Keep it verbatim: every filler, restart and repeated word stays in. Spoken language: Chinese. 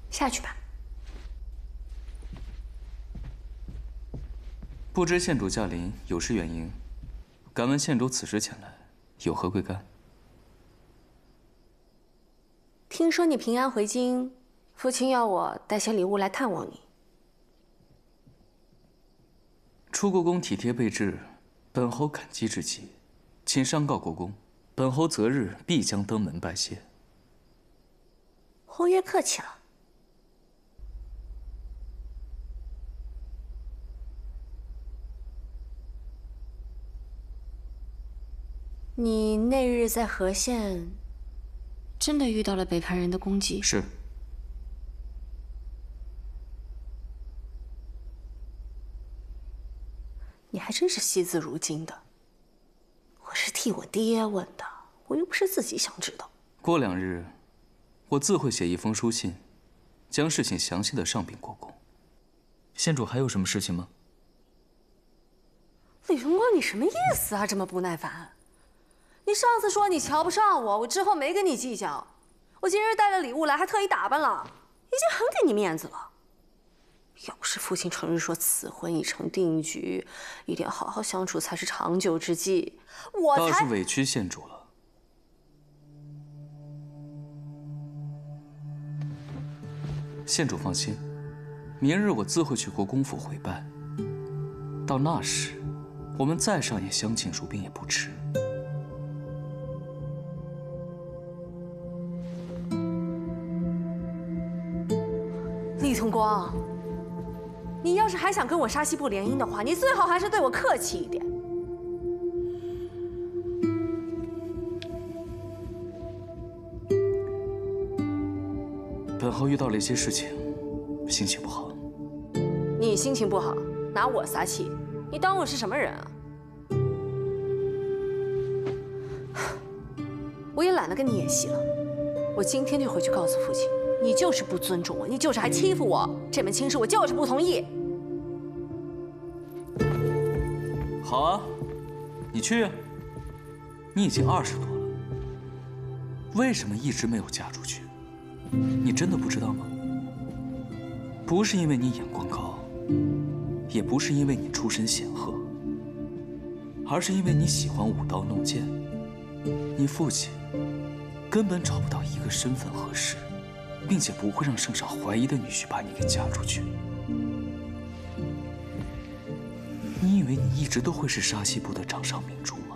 下去吧。 不知县主驾临有失远迎，敢问县主此时前来有何贵干？ 听说你平安回京，父亲要我带些礼物来探望你。 出国公体贴备至，本侯感激至极，请上告国公，本侯择日必将登门拜谢。 侯爷客气了。你那日在和县，真的遇到了北叛人的攻击？ 是。 你还真是惜字如金的。我是替我爹问的，我又不是自己想知道。 过两日，我自会写一封书信，将事情详细的上禀国公。县主还有什么事情吗？ 李荣光，你什么意思啊？这么不耐烦？你上次说你瞧不上我，我之后没跟你计较。我今日带了礼物来，还特意打扮了，已经很给你面子了。要是父亲成日说此婚已成定局，一定要好好相处才是长久之计，我才…… 倒是委屈县主了。县主放心，明日我自会去国公府回拜。到那时，我们再上演相敬如宾也不迟。 李同光。你要是还想跟我沙西部联姻的话，你最好还是对我客气一点。 本侯遇到了一些事情，心情不好。 你心情不好，拿我撒气？你当我是什么人啊？我也懒得跟你演戏了，我今天就回去告诉父亲。你就是不尊重我，你就是还欺负我，这门亲事我就是不同意。 好啊，你去啊。你已经二十多了，为什么一直没有嫁出去？你真的不知道吗？不是因为你眼光高，也不是因为你出身显赫，而是因为你喜欢舞刀弄剑。你父亲根本找不到一个身份合适，并且不会让圣上怀疑的女婿把你给嫁出去。你以为你一直都会是沙西部的掌上明珠？